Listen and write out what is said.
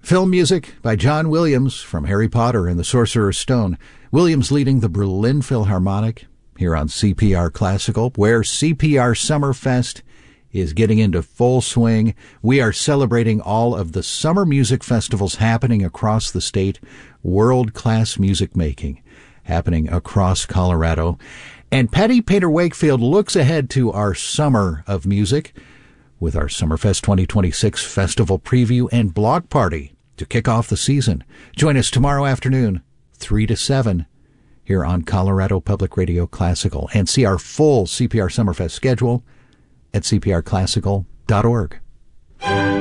Film music by John Williams from Harry Potter and the Sorcerer's Stone. Williams leading the Berlin Philharmonic here on CPR Classical, where CPR Summerfest is getting into full swing. We are celebrating all of the summer music festivals happening across the state, world-class music making happening across Colorado. And Patty Painter Wakefield looks ahead to our summer of music with our Summerfest 2026 festival preview and block party to kick off the season. Join us tomorrow afternoon, 3 to 7, here on Colorado Public Radio Classical, and see our full CPR Summerfest schedule at cprclassical.org.